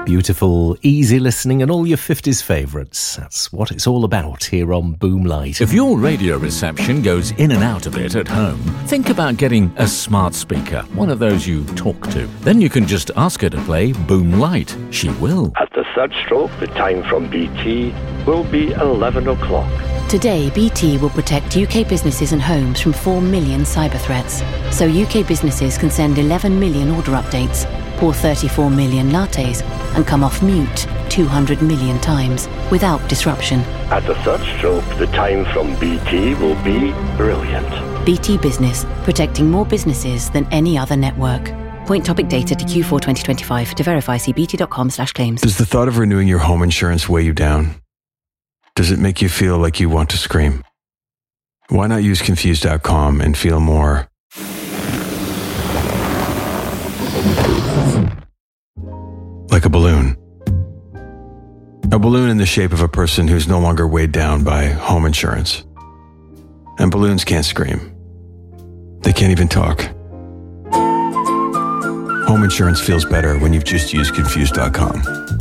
Beautiful, easy listening and all your 50s favourites. That's what it's all about here on Boomlight. If your radio reception goes in and out a bit at home, think about getting a smart speaker, one of those you talk to. Then you can just ask her to play Boomlight. She will. At the third stroke, the time from BT will be 11 o'clock. Today, BT will protect UK businesses and homes from 4 million cyber threats. So UK businesses can send 11 million order updates, pour 34 million lattes, and come off mute 200 million times without disruption. At the third stroke, the time from BT will be brilliant. BT Business, protecting more businesses than any other network. Point topic data to Q4 2025. To verify, see bt.com/claims. Does the thought of renewing your home insurance weigh you down? Does it make you feel like you want to scream? Why not use Confused.com and feel more like a balloon? A balloon in the shape of a person who's no longer weighed down by home insurance. And balloons can't scream. They can't even talk. Home insurance feels better when you've just used Confused.com.